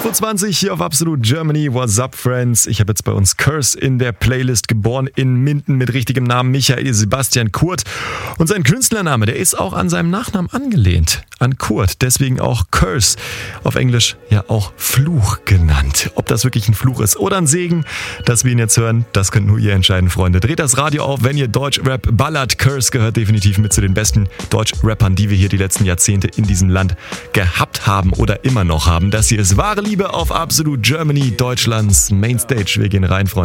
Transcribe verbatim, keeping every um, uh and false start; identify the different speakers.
Speaker 1: Uhr zwanzig hier auf Absolut Germany. What's up, Friends? Ich habe jetzt bei uns Curse in der Playlist, geboren in Minden mit richtigem Namen Michael Sebastian Kurt. Und sein Künstlername, der ist auch an seinem Nachnamen angelehnt, an Kurt. Deswegen auch Curse, auf Englisch ja auch Fluch genannt. Ob das wirklich ein Fluch ist oder ein Segen, dass wir ihn jetzt hören, das könnt nur ihr entscheiden, Freunde. Dreht das Radio auf, wenn ihr Deutsch-Rap ballert. Curse gehört definitiv mit zu den besten Deutsch-Rappern, die wir hier die letzten Jahrzehnte in diesem Land gehabt haben oder immer noch haben. Das hier ist wahre Liebe auf Absolut Germany, Deutschlands Mainstage. Wir gehen rein, Freunde.